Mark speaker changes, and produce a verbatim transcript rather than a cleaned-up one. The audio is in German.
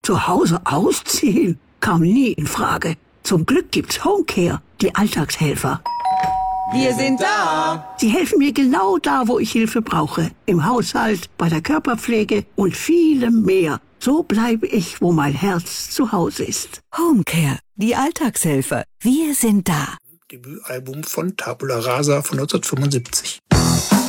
Speaker 1: Zu Hause ausziehen? Kam nie in Frage. Zum Glück gibt's Homecare, die Alltagshelfer.
Speaker 2: Wir sind da.
Speaker 1: Sie helfen mir genau da, wo ich Hilfe brauche. Im Haushalt, bei der Körperpflege und vielem mehr. So bleibe ich, wo mein Herz zu Hause ist.
Speaker 3: Homecare, die Alltagshelfer. Wir sind da.
Speaker 4: Debütalbum von Tabula Rasa von neunzehnhundertfünfundsiebzig.